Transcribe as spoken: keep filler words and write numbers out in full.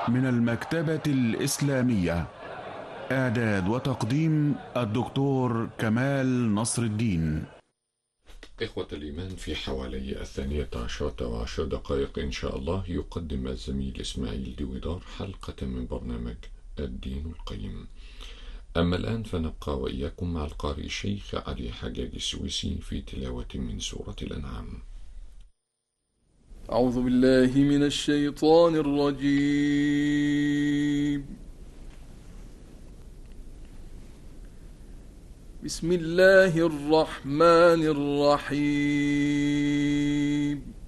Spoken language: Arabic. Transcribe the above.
من المكتبة الإسلامية. إعداد وتقديم الدكتور كمال نصر الدين. إخوة الإيمان، في حوالي الثانية عشرة وعشر دقائق إن شاء الله يقدم الزميل إسماعيل دويدار حلقة من برنامج الدين القيم. أما الآن فنبقى وإياكم مع القارئ الشيخ علي حجاج السويسي في تلاوة من سورة الأنعام. أعوذ بالله من الشيطان الرجيم. بسم الله الرحمن الرحيم.